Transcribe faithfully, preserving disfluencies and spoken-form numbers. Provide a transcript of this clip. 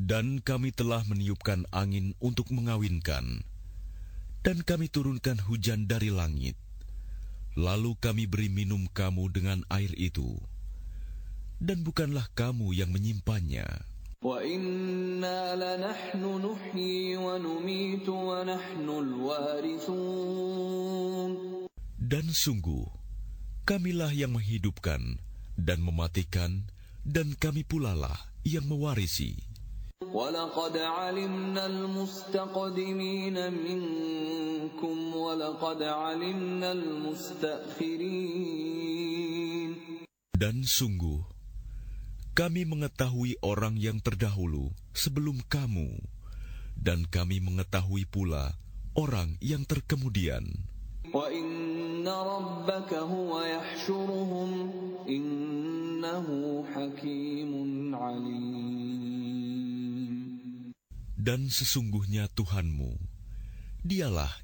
Dan kami telah meniupkan angin untuk mengawinkan, dan kami turunkan hujan dari langit. Lalu kami beri minum kamu dengan air itu, dan bukanlah kamu yang menyimpannya. وَإِنَّا لَنَحْنُ نُحْيِي وَنُمِيتُ وَنَحْنُ الْوَارِثُونَ. Dan sungguh, kamilah yang menghidupkan dan mematikan, dan kami pulalah yang mewarisi. وَلَقَدْ عَلِمْنَا الْمُسْتَقْدِمِينَ مِنكُمْ وَلَقَدْ عَلِمْنَا الْمُسْتَأْخِرِينَ. Dan sungguh, kami mengetahui orang yang terdahulu sebelum kamu, dan kami mengetahui pula orang yang terkemudian. وَإِنَّ رَبَّكَ هُوَ يَحْشُرُهُمْ إِنَّهُ حَكِيمٌ عَلِيمٌ. Dan sesungguhnya Tuhanmu, dialah